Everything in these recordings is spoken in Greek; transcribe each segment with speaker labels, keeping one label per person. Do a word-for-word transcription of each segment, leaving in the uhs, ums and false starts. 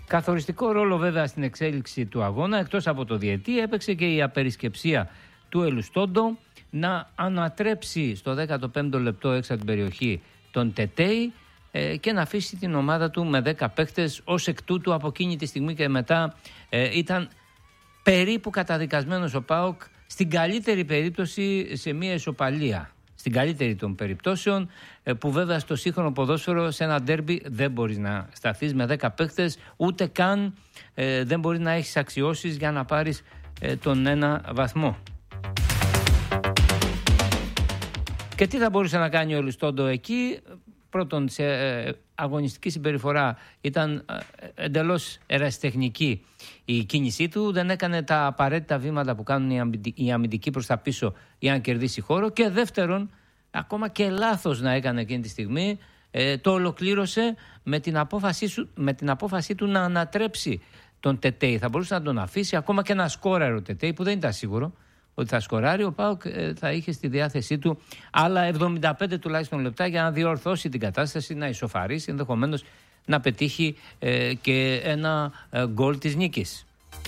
Speaker 1: Καθοριστικό ρόλο βέβαια στην εξέλιξη του αγώνα, εκτός από το διαιτή, έπαιξε και η απερισκεψία του Ελουστόντο να ανατρέψει στο δέκατο πέμπτο λεπτό έξω από την περιοχή τον Τετέι ε, και να αφήσει την ομάδα του με δέκα παίκτες. Ως εκ τούτου από εκείνη τη στιγμή και μετά ε, ήταν περίπου καταδικασμένος ο ΠΑΟΚ στην καλύτερη περίπτωση σε μια ισοπαλία. Στην καλύτερη των περιπτώσεων, που βέβαια στο σύγχρονο ποδόσφαιρο σε ένα ντέρμπι δεν μπορείς να σταθείς με δέκα παίκτες, ούτε καν ε, δεν μπορείς να έχεις αξιώσεις για να πάρεις ε, τον ένα βαθμό. Και τι θα μπορούσε να κάνει ο Ελουστόντο εκεί? Πρώτον, σε ε, αγωνιστική συμπεριφορά ήταν ε, εντελώς ερασιτεχνική η κίνησή του. Δεν έκανε τα απαραίτητα βήματα που κάνουν οι, αμυντικ, οι αμυντικοί προς τα πίσω για να κερδίσει χώρο. Και δεύτερον, ακόμα και λάθος να έκανε εκείνη τη στιγμή, ε, το ολοκλήρωσε με την, απόφαση σου, με την απόφαση του να ανατρέψει τον Τετέι. Θα μπορούσε να τον αφήσει ακόμα και ένα σκόραρ ο Τετέι, που δεν ήταν σίγουρο ότι θα σκοράρει. Ο ΠΑΟΚ ε, θα είχε στη διάθεσή του άλλα εβδομήντα πέντε τουλάχιστον λεπτά για να διορθώσει την κατάσταση, να ισοφαρίσει, ενδεχομένως να πετύχει ε, και ένα ε, γκολ της νίκης.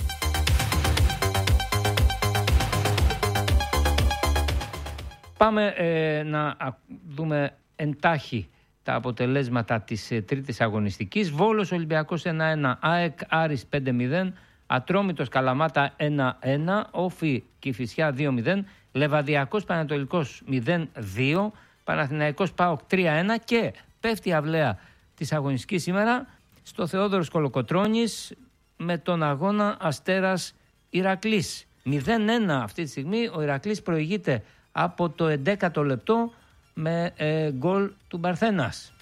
Speaker 1: Πάμε ε, να δούμε εντάχει τα αποτελέσματα της ε, τρίτης αγωνιστικής. Βόλος Ολυμπιακός ένα ένα, ΑΕΚ Άρης πέντε μηδέν, Ατρόμητος Καλαμάτα ένα ένα, Όφι Κηφισιά δύο μηδέν, Λεβαδιακός Πανατολικός μηδέν δύο, Παναθηναϊκός ΠΑΟΚ τρία ένα και πέφτει η αυλαία της αγωνιστικής σήμερα στο Θεόδωρος Κολοκοτρώνης με τον αγώνα Αστέρας Ηρακλής. μηδέν ένα αυτή τη στιγμή, ο Ηρακλής προηγείται από το ενδέκατο λεπτό με ε, γκολ του Μπαρθένας.